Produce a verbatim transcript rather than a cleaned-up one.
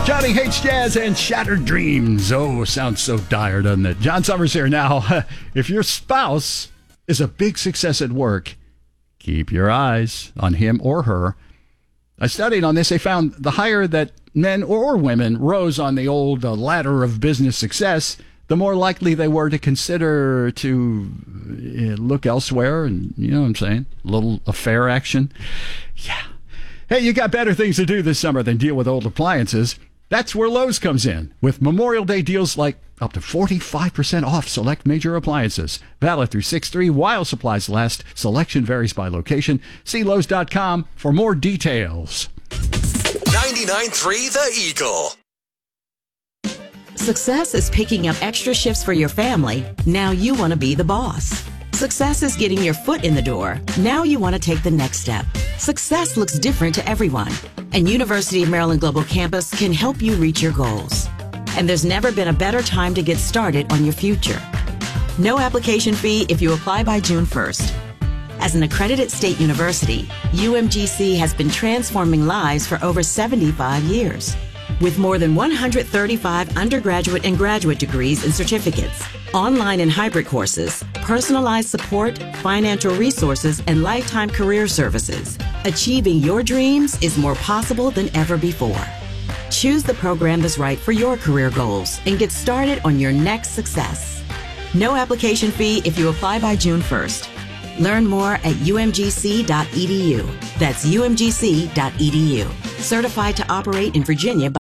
Johnny hates jazz and shattered dreams. Oh, sounds so dire, doesn't it? John Summers here. Now, if your spouse is a big success at work, keep your eyes on him or her. I studied on this. They found the higher that men or women rose on the old uh, ladder of business success, the more likely they were to consider to uh, look elsewhere. And you know what I'm saying? A little affair action. Yeah. Hey, you got better things to do this summer than deal with old appliances. That's where Lowe's comes in, with Memorial Day deals like up to forty-five percent off select major appliances. Valid through six three while supplies last. Selection varies by location. See Lowe's dot com for more details. ninety-nine point three The Eagle. Success is picking up extra shifts for your family. Now you want to be the boss. Success is getting your foot in the door. Now you want to take the next step. Success looks different to everyone, and University of Maryland Global Campus can help you reach your goals. And there's never been a better time to get started on your future. No application fee if you apply by June first. As an accredited state university, U M G C has been transforming lives for over seventy-five years. With more than one hundred thirty-five undergraduate and graduate degrees and certificates, online and hybrid courses, personalized support, financial resources, and lifetime career services, achieving your dreams is more possible than ever before. Choose the program that's right for your career goals and get started on your next success. No application fee if you apply by June first. Learn more at U M G C dot E D U. That's U M G C dot E D U. Certified to operate in Virginia by